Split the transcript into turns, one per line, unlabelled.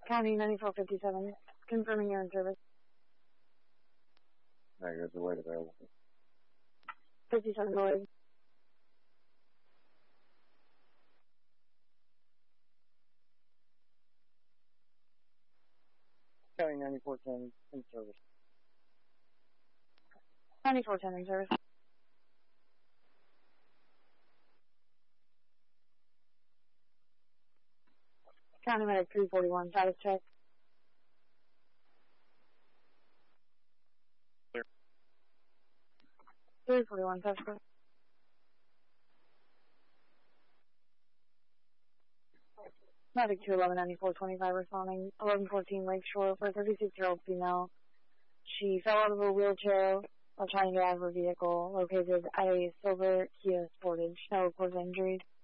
County 9457, confirming you're in service.
Negative, the weight available.
57 noise.
County 9410 in service.
9410 in service. County medic 341, status check.
Clear.
341, suspect. Medic 211-9425 responding, 1114 Lakeshore for a 36-year-old female. She fell out of a wheelchair while trying to get out of her vehicle, located at a silver Kia Sportage. No reported injuries.